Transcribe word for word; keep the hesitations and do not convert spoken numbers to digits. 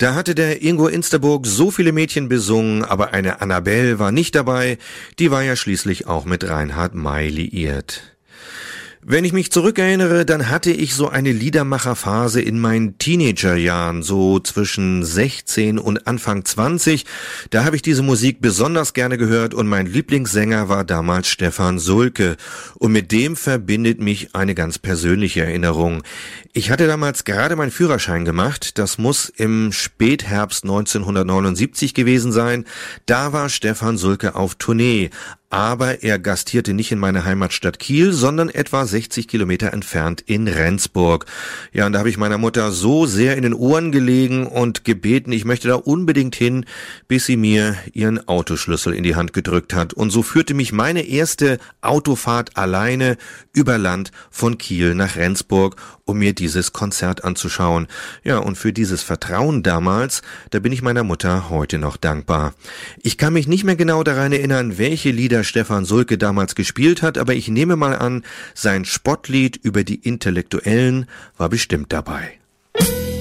Da hatte der Ingo Insterburg so viele Mädchen besungen, aber eine Annabelle war nicht dabei, die war ja schließlich auch mit Reinhard May liiert. Wenn ich mich zurückerinnere, dann hatte ich so eine Liedermacherphase in meinen Teenagerjahren, so zwischen sechzehn und Anfang zwanzig. Da habe ich diese Musik besonders gerne gehört und mein Lieblingssänger war damals Stefan Sulke. Und mit dem verbindet mich eine ganz persönliche Erinnerung. Ich hatte damals gerade meinen Führerschein gemacht, das muss im Spätherbst neunzehnhundertneunundsiebzig gewesen sein. Da war Stefan Sulke auf Tournee. Aber er gastierte nicht in meiner Heimatstadt Kiel, sondern etwa sechzig Kilometer entfernt in Rendsburg. Ja, und da habe ich meiner Mutter so sehr in den Ohren gelegen und gebeten, ich möchte da unbedingt hin, bis sie mir ihren Autoschlüssel in die Hand gedrückt hat. Und so führte mich meine erste Autofahrt alleine über Land von Kiel nach Rendsburg, um mir dieses Konzert anzuschauen. Ja, und für dieses Vertrauen damals, da bin ich meiner Mutter heute noch dankbar. Ich kann mich nicht mehr genau daran erinnern, welche Lieder Stefan Sulke damals gespielt hat, aber ich nehme mal an, sein Spottlied über die Intellektuellen war bestimmt dabei.